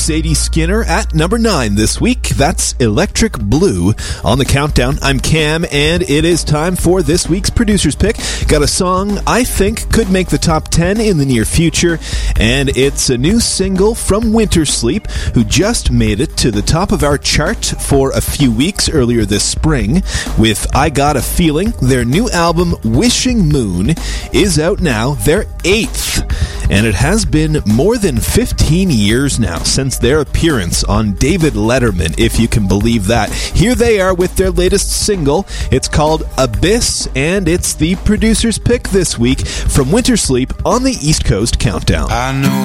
Sadie Skinner at number 9 this week. That's Electric Blue. On the countdown, I'm Cam, and it is time for this week's producer's pick. Got a song I think could make the top 10 in the near future, and it's a new single from Winter Sleep, who just made it to the top of our chart for a few weeks earlier this spring with I Got a Feeling. Their new album, Wishing Moon, is out now, their 8th. And it has been more than 15 years now since their appearance on David Letterman, if you can believe that. Here they are with their latest single. It's called Abyss, and it's the producer's pick this week from Winter Sleep on the East Coast Countdown. I know